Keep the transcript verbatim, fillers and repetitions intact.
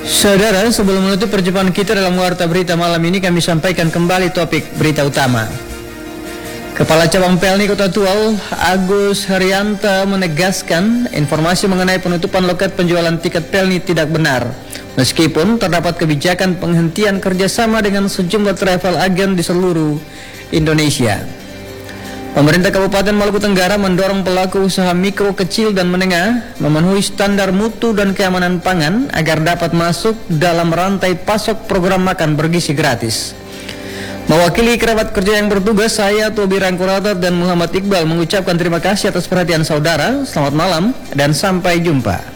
Saudara, sebelum menutup perjumpaan kita dalam Warta Berita malam ini, kami sampaikan kembali topik berita utama. Kepala Cabang Pelni Kota Tual, Agus Haryanto, menegaskan informasi mengenai penutupan loket penjualan tiket Pelni tidak benar. Meskipun terdapat kebijakan penghentian kerjasama dengan sejumlah travel agen di seluruh Indonesia. Pemerintah Kabupaten Maluku Tenggara mendorong pelaku usaha mikro, kecil, dan menengah memenuhi standar mutu dan keamanan pangan agar dapat masuk dalam rantai pasok program makan bergizi gratis. Mewakili kerabat kerja yang bertugas, saya Tobi Rangkurator dan Muhammad Iqbal mengucapkan terima kasih atas perhatian saudara. Selamat malam dan sampai jumpa.